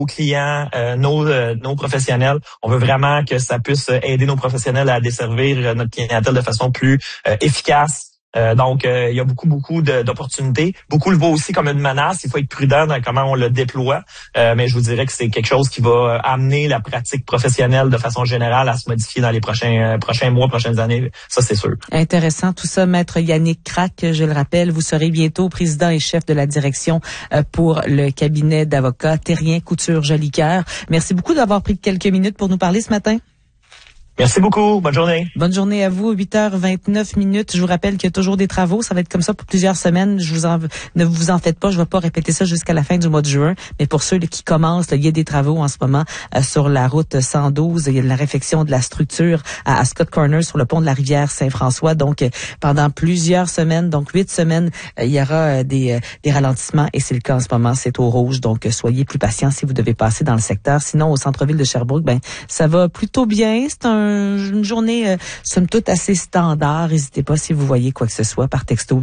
clients, nos professionnels. On veut vraiment que ça puisse aider nos professionnels à desservir notre clientèle de façon plus efficace. Donc, il y a beaucoup d'opportunités. Beaucoup le voient aussi comme une menace. Il faut être prudent dans comment on le déploie. Mais je vous dirais que c'est quelque chose qui va amener la pratique professionnelle de façon générale à se modifier dans les prochains mois, prochaines années. Ça, c'est sûr. Intéressant tout ça. Maître Yannick Crac, je le rappelle, vous serez bientôt président et chef de la direction pour le cabinet d'avocats Terrien Couture Jolicoeur. Merci beaucoup d'avoir pris quelques minutes pour nous parler ce matin. Merci beaucoup. Bonne journée. Bonne journée à vous. 8h29. Je vous rappelle qu'il y a toujours des travaux. Ça va être comme ça pour plusieurs semaines. Ne vous en faites pas. Je ne vais pas répéter ça jusqu'à la fin du mois de juin. Mais pour ceux qui commencent, il y a des travaux en ce moment sur la route 112. Il y a de la réfection de la structure à Scott Corner sur le pont de la rivière Saint-François. Donc, pendant plusieurs semaines, donc 8 semaines, il y aura des ralentissements. Et c'est le cas en ce moment. C'est au rouge. Donc, soyez plus patients si vous devez passer dans le secteur. Sinon, au centre-ville de Sherbrooke, ça va plutôt bien. C'est une journée, somme toute, assez standard. N'hésitez pas, si vous voyez quoi que ce soit, par texto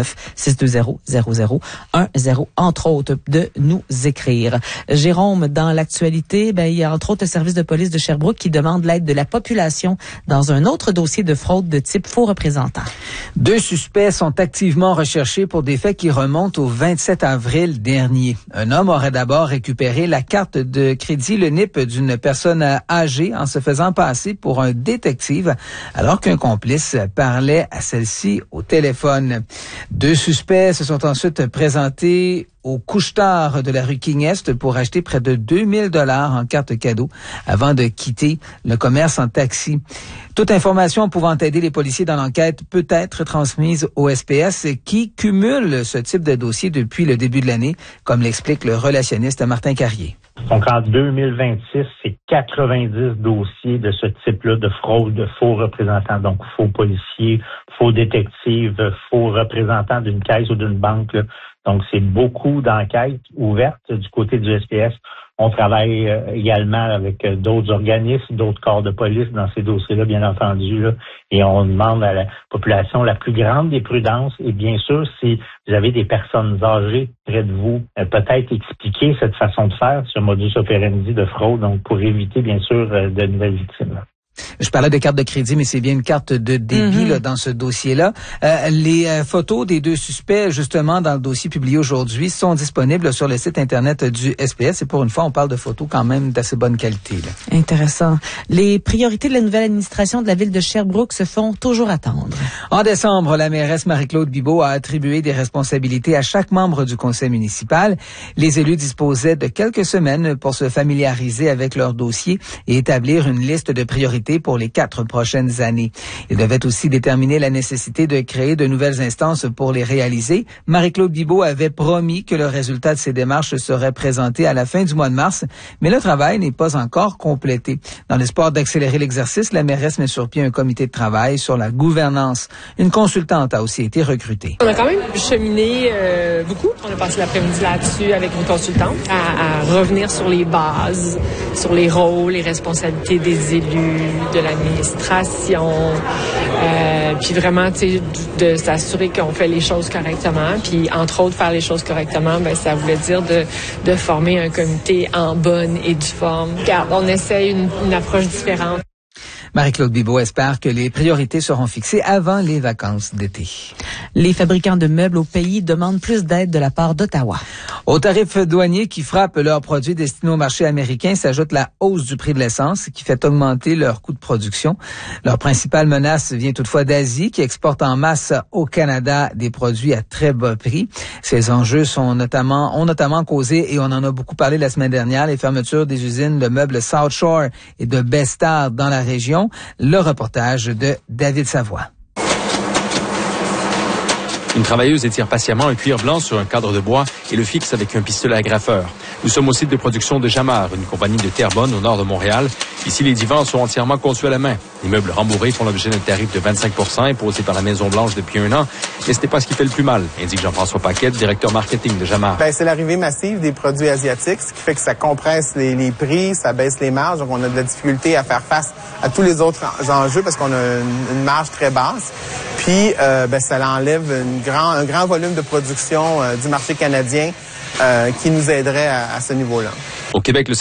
819-620-0010, entre autres, de nous écrire. Jérôme, dans l'actualité, il y a entre autres le service de police de Sherbrooke qui demande l'aide de la population dans un autre dossier de fraude de type faux représentant. 2 suspects sont activement recherchés pour des faits qui remontent au 27 avril dernier. Un homme aurait d'abord récupéré la carte de crédit, le NIP, d'une personne âgée en se faisant passer pour un détective, alors qu'un complice parlait à celle-ci au téléphone. 2 suspects se sont ensuite présentés au couche-tard de la rue King-Est pour acheter près de 2000 $ en carte cadeau avant de quitter le commerce en taxi. Toute information pouvant aider les policiers dans l'enquête peut être transmise au SPS qui cumule ce type de dossier depuis le début de l'année, comme l'explique le relationniste Martin Carrier. Donc, en 2026, c'est 90 dossiers de ce type-là de fraude, de faux représentants. Donc, faux policiers, faux détectives, faux représentants d'une caisse ou d'une banque, là. Donc, c'est beaucoup d'enquêtes ouvertes du côté du SPS. On travaille également avec d'autres organismes, d'autres corps de police dans ces dossiers-là, bien entendu, là, et on demande à la population la plus grande des prudences. Et bien sûr, si vous avez des personnes âgées près de vous, peut-être expliquer cette façon de faire, ce modus operandi de fraude, donc pour éviter, bien sûr, de nouvelles victimes. Je parlais de carte de crédit, mais c'est bien une carte de débit là, dans ce dossier-là. Les photos des 2 suspects, justement, dans le dossier publié aujourd'hui, sont disponibles sur le site Internet du SPS. Et pour une fois, on parle de photos quand même d'assez bonne qualité, là. Intéressant. Les priorités de la nouvelle administration de la ville de Sherbrooke se font toujours attendre. En décembre, la mairesse Marie-Claude Bibeau a attribué des responsabilités à chaque membre du conseil municipal. Les élus disposaient de quelques semaines pour se familiariser avec leur dossier et établir une liste de priorités pour les 4 prochaines années. Ils devaient aussi déterminer la nécessité de créer de nouvelles instances pour les réaliser. Marie-Claude Bibeau avait promis que le résultat de ces démarches serait présenté à la fin du mois de mars, mais le travail n'est pas encore complété. Dans l'espoir d'accélérer l'exercice, la mairesse met sur pied un comité de travail sur la gouvernance. Une consultante a aussi été recrutée. On a quand même cheminé beaucoup. On a passé l'après-midi là-dessus avec une consultante à revenir sur les bases, sur les rôles, les responsabilités des élus, de l'administration, puis vraiment, tu sais, de s'assurer qu'on fait les choses correctement. Puis, entre autres, faire les choses correctement, ça voulait dire de former un comité en bonne et due forme. Regarde, on essaie une approche différente. Marie-Claude Bibeau espère que les priorités seront fixées avant les vacances d'été. Les fabricants de meubles au pays demandent plus d'aide de la part d'Ottawa. Aux tarifs douaniers qui frappent leurs produits destinés au marché américain s'ajoute la hausse du prix de l'essence qui fait augmenter leur coût de production. Leur principale menace vient toutefois d'Asie qui exporte en masse au Canada des produits à très bas prix. Ces enjeux ont notamment causé, et on en a beaucoup parlé la semaine dernière, les fermetures des usines de meubles South Shore et de Bestard dans la région. Le reportage de David Savoie. Une travailleuse étire patiemment un cuir blanc sur un cadre de bois et le fixe avec un pistolet agrafeur. Nous sommes au site de production de Jamar, une compagnie de Terrebonne au nord de Montréal. Ici, les divans sont entièrement conçus à la main. Les meubles rembourrés font l'objet d'un tarif de 25% imposé par la Maison-Blanche depuis 1 an. Mais ce n'est pas ce qui fait le plus mal, indique Jean-François Paquette, directeur marketing de Jamar. C'est l'arrivée massive des produits asiatiques, ce qui fait que ça compresse les prix, ça baisse les marges. Donc, on a de la difficulté à faire face à tous les autres enjeux parce qu'on a une marge très basse. Puis, ça enlève un grand volume de production du marché canadien qui nous aiderait à ce niveau-là. Au Québec, le